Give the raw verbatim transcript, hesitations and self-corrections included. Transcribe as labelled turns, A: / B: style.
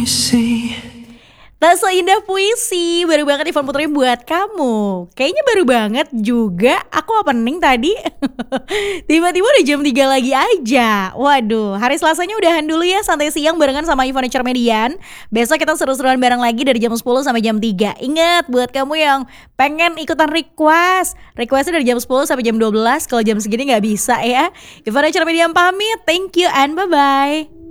A: puisi.
B: Tak seindah puisi, baru banget Ivan puterin buat kamu. Kayaknya baru banget juga aku opening tadi. Tiba-tiba udah jam tiga lagi aja. Waduh, hari Selasanya udahan dulu ya, santai siang barengan sama Ivan Cermedian. Besok kita seru-seruan bareng lagi dari jam sepuluh sampai jam tiga. Ingat buat kamu yang pengen ikutan request, requestnya dari jam sepuluh sampai jam dua belas. Kalau jam segini gak bisa ya. Ivan Cermedian pamit, thank you and bye-bye.